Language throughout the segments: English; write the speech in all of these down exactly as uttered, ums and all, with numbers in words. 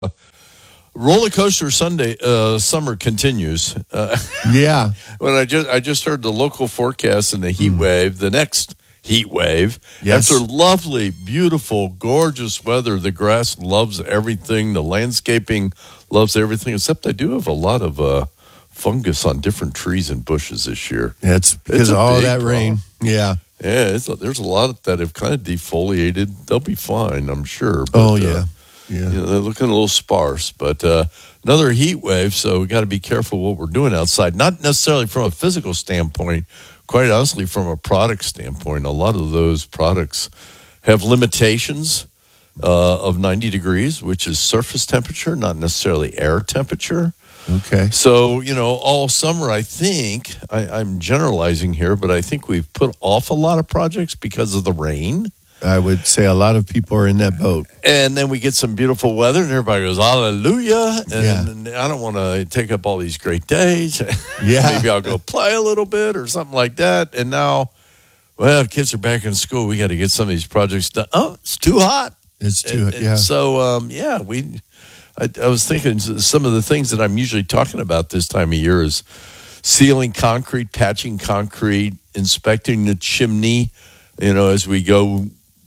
Roller coaster Sunday uh, summer continues. Uh, Yeah. when I just I just heard the local forecast and the heat Mm. wave, the next heat wave. Yes. After lovely, beautiful, gorgeous weather, the grass loves everything. The landscaping loves everything. Except I do have a lot of uh, fungus on different trees and bushes this year. It's because a of all big that rain. Yeah. Yeah, it's, there's a lot that have kind of defoliated. They'll be fine, I'm sure. But, Oh, uh, yeah. Yeah. you know, they're looking a little sparse, but uh, another heat wave, so we got to be careful what we're doing outside. Not necessarily from a physical standpoint, quite honestly, from a product standpoint. A lot of those products have limitations uh, of ninety degrees, which is surface temperature, not necessarily air temperature. Okay. So, you know, all summer, I think, I, I'm generalizing here, but I think we've put off a lot of projects because of the rain. I would say a lot of people are in that boat. And then we get some beautiful weather, and everybody goes, hallelujah. And, Yeah. and I don't want to take up all these great days. Yeah. Maybe I'll go play a little bit or something like that. And now, well, kids are back in school. We got to get some of these projects done. Oh, it's too hot. It's too, And- and yeah. So, um, yeah, we. I, I was thinking some of the things that I'm usually talking about this time of year is sealing concrete, patching concrete, inspecting the chimney. You know, as we go.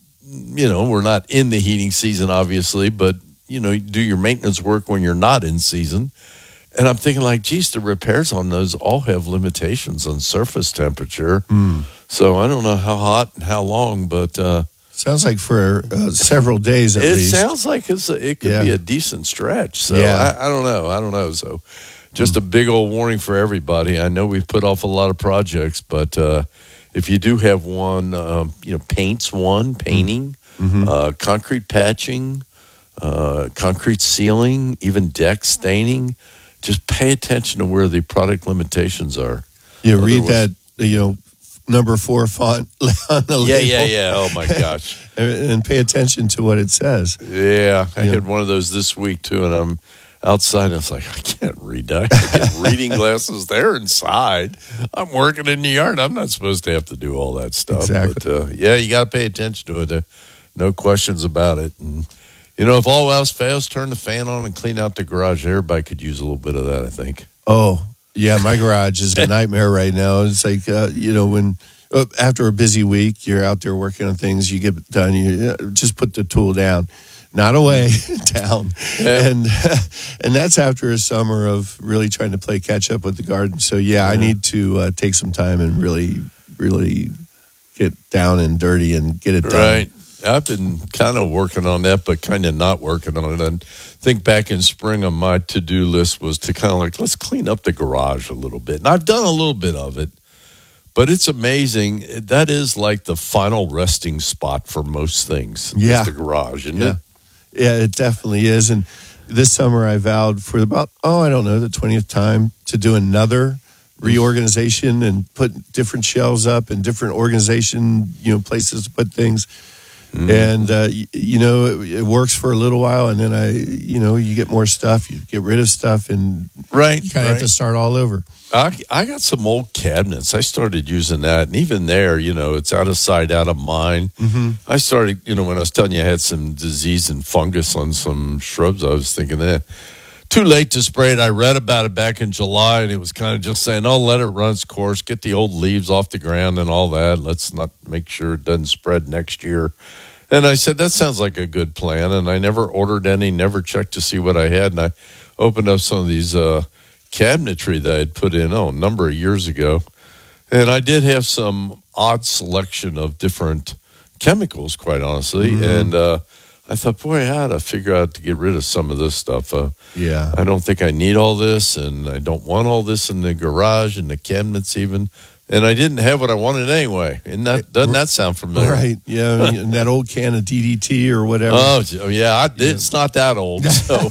You know, we're not in the heating season, obviously, but, you know, you do your maintenance work when you're not in season. And I'm thinking, like, geez, the repairs on those all have limitations on surface temperature. Mm. So I don't know how hot and how long, but uh, Sounds like for uh, several days at it least. sounds like it's a, it could Yeah. be a decent stretch. So Yeah. I, I don't know. I don't know. So just a big old warning for everybody. I know we've put off a lot of projects, but uh, if you do have one, um, you know, paints one, painting, Mhm. uh, concrete patching, uh, concrete sealing, even deck staining, just pay attention to where the product limitations are. You read Otherwise- that, you know, number four font on the Yeah, label. yeah, yeah. Oh, my gosh. And, and pay attention to what it says. Yeah, I Yeah. had one of those this week too, and I'm outside. And I was like, I can't read that. I get reading glasses. They're inside. I'm working in the yard. I'm not supposed to have to do all that stuff. Exactly. But uh, yeah, you got to pay attention to it. Uh, no questions about it. And you know, if all else fails, turn the fan on and clean out the garage. Everybody could use a little bit of that, I think. Oh, yeah, my garage is a nightmare right now. It's like, uh, you know, when uh, after a busy week, you're out there working on things, you get done, you uh, just put the tool down, not away, down. Yeah. And and that's after a summer of really trying to play catch up with the garden. So, yeah, I need to uh, take some time and really, really get down and dirty and get it done. Right. I've been kind of working on that, but kind of not working on it. And I think back in spring on my to-do list was to kind of like, let's clean up the garage a little bit. And I've done a little bit of it, but it's amazing. That is like the final resting spot for most things. is Yeah. the garage, isn't Yeah. it? Yeah, it definitely is. And this summer I vowed for about, oh, I don't know, the twentieth time to do another reorganization and put different shelves up and different organization, you know, places to put things. Mm. And, uh, y- you know, it, it works for a little while. And then I, you know, you get more stuff, you get rid of stuff, and Right. you kind of have to start all over. I, I got some old cabinets. I started using that. And even there, you know, it's out of sight, out of mind. Mm-hmm. I started, you know, when I was telling you I had some disease and fungus on some shrubs, I was thinking that too late to spray it. I read about it back in July, and it was kind of just saying, oh, let it run its course, get the old leaves off the ground and all that. Let's not make sure it doesn't spread next year. And I said, that sounds like a good plan. And I never ordered any, never checked to see what I had. And I opened up some of these uh, cabinetry that I had put in, oh, a number of years ago. And I did have some odd selection of different chemicals, quite honestly. Mhm. And uh, I thought, boy, I had to figure out to get rid of some of this stuff. Uh, Yeah. I don't think I need all this, and I don't want all this in the garage and the cabinets even. And I didn't have what I wanted anyway. And that doesn't that sound familiar? Right. Yeah. And that old can of D D T or whatever. Oh, oh, yeah, I, it's not that old. So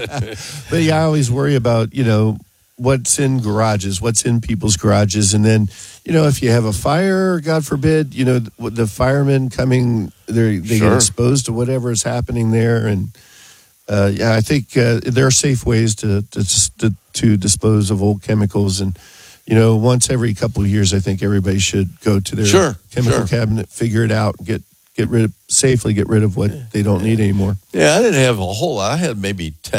But yeah, I always worry about, you know, what's in garages, what's in people's garages. And then, you know, if you have a fire, God forbid, you know, the, the firemen coming, they're, they Sure. get exposed to whatever is happening there. And uh, yeah, I think uh, there are safe ways to, to, to, to dispose of old chemicals. And, you know, once every couple of years, I think everybody should go to their Sure, chemical sure. cabinet, figure it out, get get rid of, safely get rid of what they don't need anymore. Yeah, I didn't have a whole. I had maybe ten.